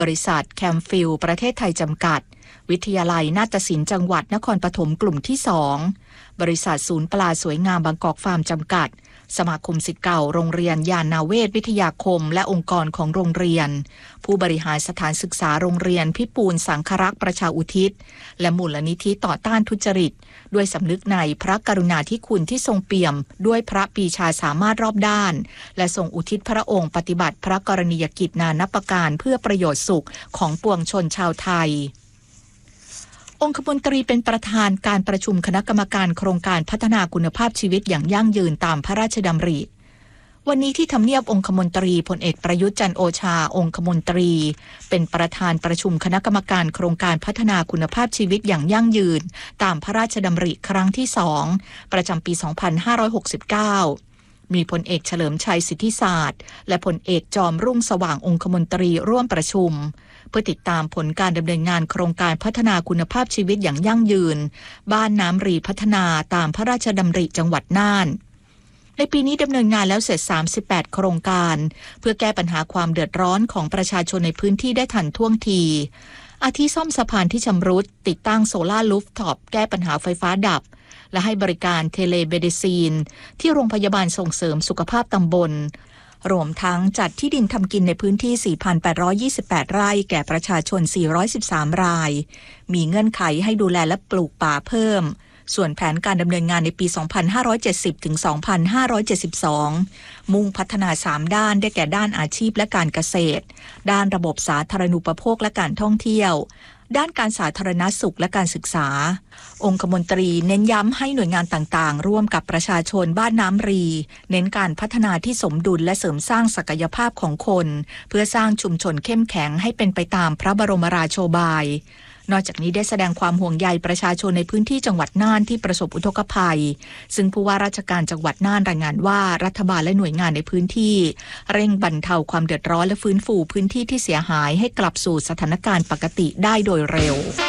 บริษัทแคมฟิลประเทศไทยจำกัดวิทยาลัยนาฏศิลป์จังหวัดนครปฐมกลุ่มที่2บริษัทศูนย์ปลาสวยงามบางกอกฟาร์มจำกัดสมาคมศิษย์เก่าโรงเรียนยานนาเวศวิทยาคมและองค์กรของโรงเรียนผู้บริหารสถานศึกษาโรงเรียนพิปูลสังครักษ์ประชาอุทิศและมูลนิธิต่อต้านทุจริตด้วยสำนึกในพระกรุณาธิคุณที่ทรงเปี่ยมด้วยพระปรีชาสามารถรอบด้านและทรงอุทิศพระองค์ปฏิบัติพระกรณียกิจนานับประการเพื่อประโยชน์สุขของปวงชนชาวไทยองคมนตรีเป็นประธานการประชุมคณะกรรมการโครงการพัฒนาคุณภาพชีวิตอย่างยั่งยืนตามพระราชดำริวันนี้ที่ทำเนียบองคมนตรีพลเอกประยุทธ์จันทร์โอชาองคมนตรีเป็นประธานประชุมคณะกรรมการโครงการพัฒนาคุณภาพชีวิตอย่างยั่งยืนตามพระราชดำริครั้งที่2ประจำปี 2569 มีพลเอกเฉลิมชัยสิทธิศาสตร์และพลเอกจอมรุ่งสว่างองคมนตรีร่วมประชุมเพื่อติดตามผลการดำเนินงานโครงการพัฒนาคุณภาพชีวิตอย่างยั่งยืนบ้านน้ำรีพัฒนาตามพระราชดำริจังหวัดน่านในปีนี้ดำเนินงานแล้วเสร็จ38โครงการเพื่อแก้ปัญหาความเดือดร้อนของประชาชนในพื้นที่ได้ทันท่วงทีอาทิซ่อมสะพานที่ชำรุดติดตั้งโซล่ารูฟท็อปแก้ปัญหาไฟฟ้าดับและให้บริการเทเลเมดิซีนที่โรงพยาบาลส่งเสริมสุขภาพตำบลรวมทั้งจัดที่ดินทำกินในพื้นที่ 4,828 ไร่แก่ประชาชน413รายมีเงื่อนไขให้ดูแลและปลูกป่าเพิ่มส่วนแผนการดำเนินงานในปี 2570 ถึง 2572 มุ่งพัฒนา3ด้านได้แก่ด้านอาชีพและการเกษตรด้านระบบสาธารณูปโภคและการท่องเที่ยวด้านการสาธารณสุขและการศึกษาองคมนตรีเน้นย้ำให้หน่วยงานต่างๆร่วมกับประชาชนบ้านน้ำรีเน้นการพัฒนาที่สมดุลและเสริมสร้างศักยภาพของคนเพื่อสร้างชุมชนเข้มแข็งให้เป็นไปตามพระบรมราโชบายนอกจากนี้ได้แสดงความห่วงใยประชาชนในพื้นที่จังหวัดน่านที่ประสบอุทกภัยซึ่งผู้ว่าราชการจังหวัดน่านรายงานว่ารัฐบาลและหน่วยงานในพื้นที่เร่งบรรเทาความเดือดร้อนและฟื้นฟูพื้นที่ที่เสียหายให้กลับสู่สถานการณ์ปกติได้โดยเร็ว